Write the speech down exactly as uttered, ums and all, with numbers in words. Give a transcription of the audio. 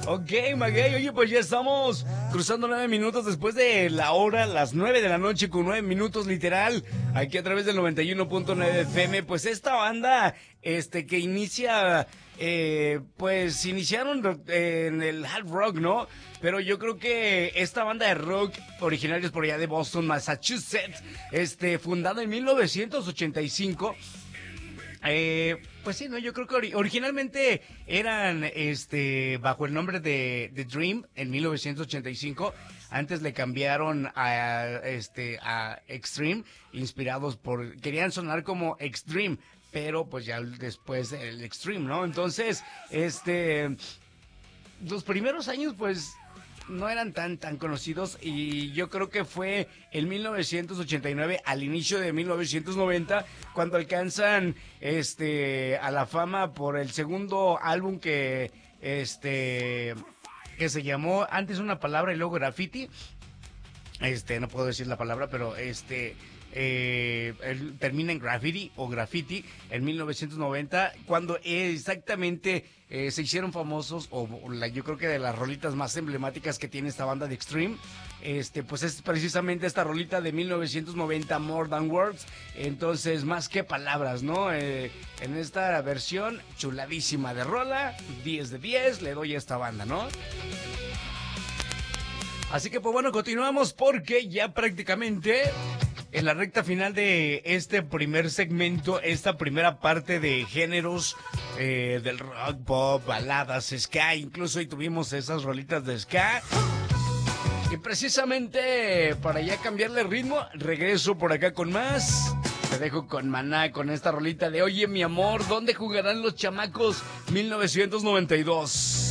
Ok, Maguey, oye, pues ya estamos cruzando nueve minutos después de la hora, las nueve de la noche con nueve minutos literal, aquí a través del noventa y uno punto nueve F M. Pues esta banda, este, que inicia, eh, pues iniciaron en el hard rock, ¿no? Pero yo creo que esta banda de rock, originarios por allá de Boston, Massachusetts, este, fundada en mil novecientos ochenta y cinco. Eh, pues sí, no, yo creo que ori- originalmente eran este bajo el nombre de The Dream en mil novecientos ochenta y cinco. Antes le cambiaron a este a Extreme, inspirados por querían sonar como Extreme, pero pues ya después el Extreme, ¿no? Entonces, este los primeros años pues no eran tan tan conocidos y yo creo que fue en mil novecientos ochenta y nueve al inicio de mil novecientos noventa cuando alcanzan este a la fama por el segundo álbum que este que se llamó antes una palabra y luego Graffiti. Este no puedo decir la palabra, pero este eh, el- termina en Graffiti o Graffiti en mil novecientos noventa, cuando exactamente eh, se hicieron famosos, o, o la, yo creo que de las rolitas más emblemáticas que tiene esta banda de Extreme, este, pues es precisamente esta rolita de mil novecientos noventa, More Than Words. Entonces, más que palabras, ¿no? Eh, en esta versión chuladísima de rola, diez de diez, le doy a esta banda, ¿no? Así que pues bueno, continuamos porque ya prácticamente en la recta final de este primer segmento, esta primera parte de géneros eh, del rock, pop, baladas, ska, incluso hoy tuvimos esas rolitas de ska. Y precisamente para ya cambiarle ritmo, regreso por acá con más. Te dejo con Maná, con esta rolita de Oye mi amor, ¿dónde jugarán los chamacos? mil novecientos noventa y dos.